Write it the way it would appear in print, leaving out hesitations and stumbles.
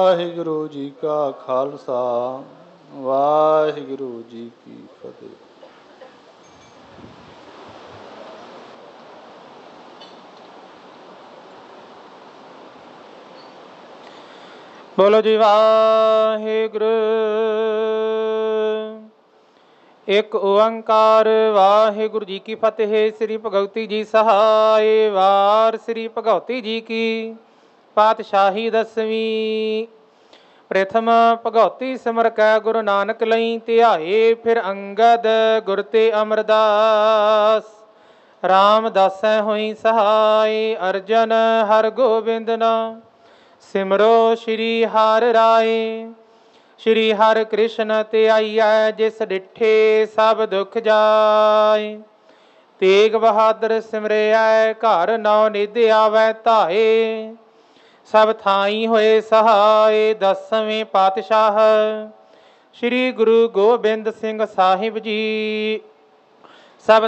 ਵਾਹਿਗੁਰੂ ਜੀ ਕਾ ਖਾਲਸਾ ਵਾਹਿਗੁਰੂ ਜੀ ਕੀ ਫਤਿਹ। ਬੋਲੋ ਜੀ ਵਾਹਿਗੁਰੂ। ਇੱਕ ਓੰਕਾਰ ਵਾਹਿਗੁਰੂ ਜੀ ਕੀ ਫਤਿਹ। ਸ੍ਰੀ ਭਗਵਤੀ ਜੀ ਸਹਾਇ। ਵਾਰ ਸ੍ਰੀ ਭਗਵਤੀ ਜੀ ਕੀ ਪਾਤਸ਼ਾਹੀ ਦਸਵੀਂ। ਪ੍ਰਥਮ ਭਗਉਤੀ ਸਿਮਰ ਕੈ ਗੁਰੂ ਨਾਨਕ ਲਈ ਧਿਆਏ। ਫਿਰ ਅੰਗਦ ਗੁਰ ਤੇ ਅਮਰਦਾਸ। ਰਾਮਦਾਸੈ ਹੋਈ ਸਹਾਇ। ਅਰਜਨ ਹਰ ਗੋਬਿੰਦ ਨਾਮ ਸਿਮਰੋ ਸ਼੍ਰੀ ਹਰਿ ਰਾਏ। ਸ਼੍ਰੀ ਹਰਿ ਕ੍ਰਿਸ਼ਨ ਧਿਆਈਐ ਜਿਸ ਡਿਠੇ ਸਭ ਦੁਖ ਜਾਏ। ਤੇਗ ਬਹਾਦਰ ਸਿਮਰਿਐ ਘਰ ਨੌ ਨਿਧ ਆਵੈ ਧਾਏ। ਸਭ ਥਾਈ ਹੋਏ ਸਹਾਏ। ਦਸਵੇਂ ਪਾਤਸ਼ਾਹ ਸ਼੍ਰੀ ਗੁਰੂ ਗੋਬਿੰਦ ਸਿੰਘ ਸਾਹਿਬ ਜੀ।